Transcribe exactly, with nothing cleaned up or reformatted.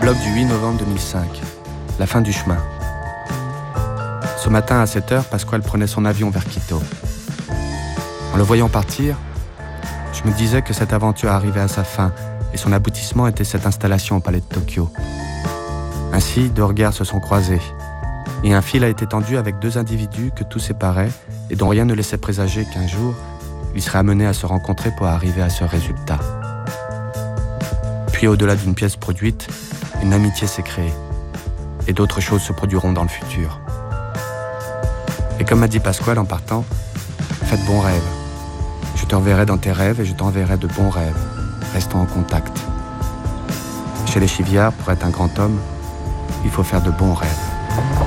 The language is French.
Prologue du huit novembre deux mille cinq. La fin du chemin. Ce matin à sept heures, Pasquale prenait son avion vers Quito. En le voyant partir, je me disais que cette aventure arrivait à sa fin et son aboutissement était cette installation au palais de Tokyo. Ainsi, deux regards se sont croisés et un fil a été tendu avec deux individus que tout séparait et dont rien ne laissait présager qu'un jour, ils seraient amenés à se rencontrer pour arriver à ce résultat. Puis au-delà d'une pièce produite, une amitié s'est créée et d'autres choses se produiront dans le futur. Et comme m'a dit Pasquale en partant, faites bons rêves. Je te reverrai dans tes rêves et je t'enverrai de bons rêves. Restons en contact. Chez les Chiviards, pour être un grand homme, il faut faire de bons rêves.